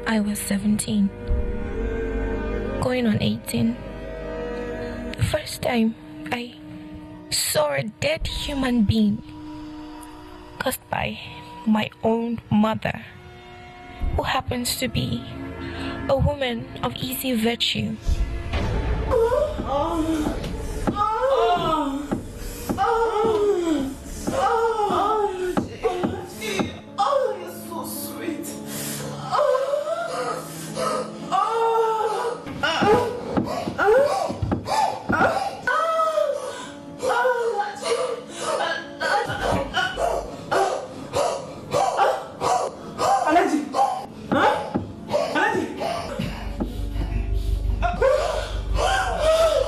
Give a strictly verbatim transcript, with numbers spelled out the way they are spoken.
I was seventeen, going on eighteen. The first time I saw a dead human being caused by my own mother, who happens to be a woman of easy virtue.